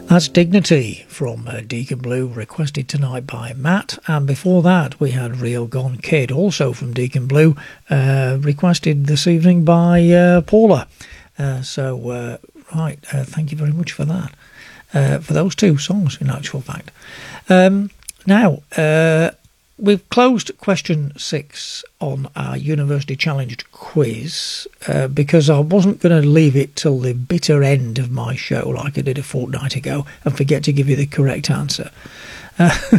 That's Dignity from Deacon Blue, requested tonight by Matt. And before that, we had Real Gone Kid, also from Deacon Blue, requested this evening by Paula. Thank you very much for that. For those two songs, in actual fact. Now, we've closed question 6 on our University Challenged quiz because I wasn't going to leave it till the bitter end of my show like I did a fortnight ago and forget to give you the correct answer.